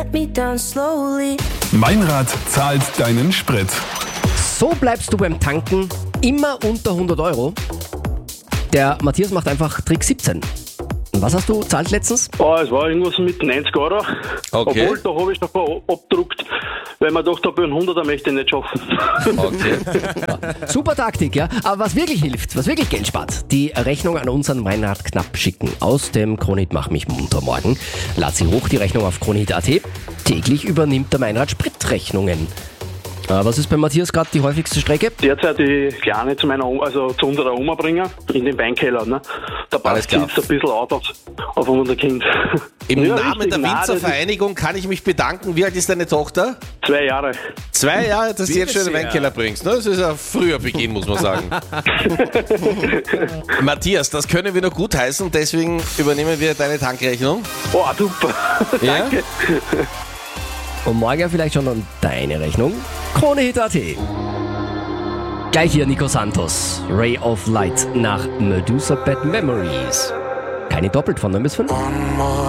Meinrad zahlt deinen Sprit. So bleibst du beim Tanken immer unter 100 Euro. Der Matthias macht einfach Trick 17. Und was hast du zahlt letztens? Es war irgendwas mit 90 Euro. Okay. Obwohl, da habe ich davon abgedruckt, weil man dachte, bei einem 100er möchte ich nicht schaffen. Okay. Super Taktik, ja. Aber was wirklich hilft, was wirklich Geld spart, die Rechnung an unseren Meinrad Knapp schicken. Aus dem Kronhit Mach mich munter morgen. Lad sie hoch, die Rechnung auf kronhit.at. Täglich übernimmt der Meinrad Spritrechnungen. Was ist bei Matthias gerade die häufigste Strecke? Derzeit die Kleine zu meiner Oma, also zu unserer Oma bringen, in den Weinkeller. Ne? Da Alles passt klar. jetzt ein bisschen auf unser Kind. Im Ja, Namen richtig. der Nein, Winzervereinigung kann ich mich bedanken. Wie alt ist deine Tochter? 2 Jahre. 2 Jahre, dass du jetzt schon in den sehr. Weinkeller bringst. Ne? Das ist ein früher Beginn, muss man sagen. Matthias, das können wir nur gut heißen, deswegen übernehmen wir deine Tankrechnung. Oh, super. Ja? Danke. Und morgen vielleicht schon an deine Rechnung. Kronhit.at. Gleich hier Nico Santos. Ray of Light nach Medusa Bad Memories. Keine doppelt von 9 bis 5.